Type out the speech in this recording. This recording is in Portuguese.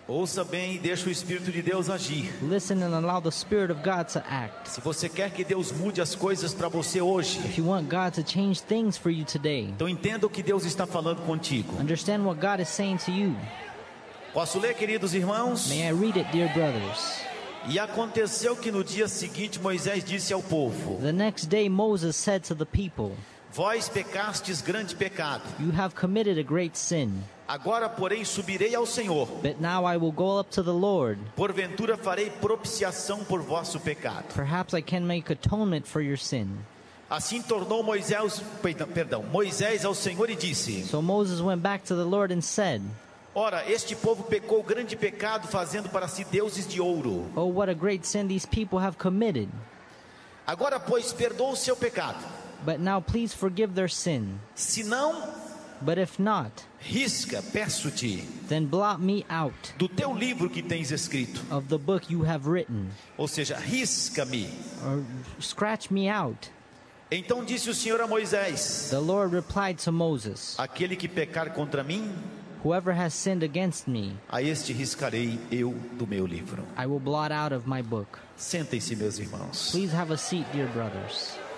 Ouça bem e deixa o Espírito de Deus agir. Listen and allow the Spirit of God to act. Se você quer que Deus mude as coisas para você hoje, If you want God to change things for you today, então entenda o que Deus está falando contigo. understand what God is saying to you. Posso ler, queridos irmãos? May I read it, dear brothers? E aconteceu que no dia seguinte Moisés disse ao povo: The next day Moses said to the people, Vós pecastes grande pecado. You have committed a great sin. Agora, porém, subirei ao Senhor. But now I will go up to the Lord. Porventura farei propiciação por vosso pecado. Perhaps I can make atonement for your sin. Assim tornou Moisés ao Senhor e disse: So Moses went back to the Lord and said, Ora, este povo pecou grande pecado, fazendo para si deuses de ouro. Oh, what a great sin these people have committed. Agora, pois, perdoa o seu pecado. But now please forgive their sin. Se não, But if not, risca, peço-te, then blot me out do teu livro que tens escrito. of the book you have written, Ou seja, risca-me. or scratch me out. Então disse o Senhor a Moisés: The Lord replied to Moses, Aquele que pecar contra mim, Whoever has sinned against me, a este riscarei eu do meu livro. I will blot out of my book. Sentem-se, meus irmãos. Please have a seat, dear brothers.